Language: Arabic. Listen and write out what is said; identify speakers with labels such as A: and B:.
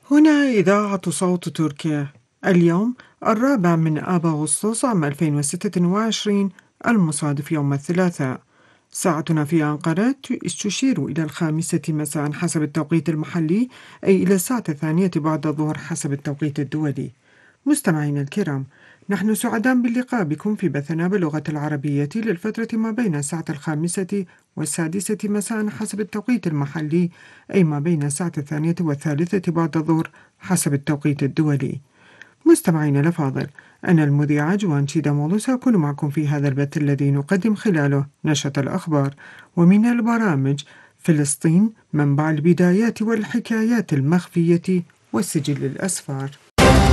A: هنا إذاعة صوت تركيا. اليوم 4 عام 2026 المصادف يوم الثلاثاء. ساعتنا في أنقرة تشير إلى 5 مساء حسب التوقيت المحلي، أي إلى الساعة 2 بعد الظهر حسب التوقيت الدولي. مستمعينا الكرام، نحن سعداء باللقاء بكم في بثنا باللغة العربية للفترة ما بين الساعة 5 و6 مساء حسب التوقيت المحلي، أي ما بين الساعة 2 و3 بعد الظهر حسب التوقيت الدولي. مستمعينا الأفاضل، أنا المذيعة جوان شيدامولو سأكون معكم في هذا البث الذي نقدم خلاله نشرة الأخبار ومن البرامج فلسطين منبع البدايات والحكايات المخفية وسجل الأسفار.